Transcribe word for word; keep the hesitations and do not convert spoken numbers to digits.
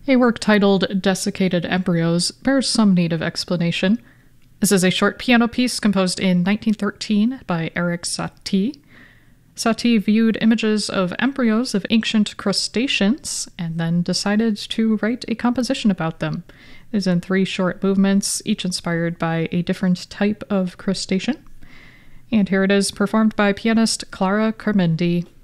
A work titled Desiccated Embryos bears some need of explanation. This is a short piano piece composed in nineteen thirteen by Erik Satie. Satie viewed images of embryos of ancient crustaceans and then decided to write a composition about them. It is in three short movements, each inspired by a different type of crustacean. And here it is, performed by pianist Clara Kermendi.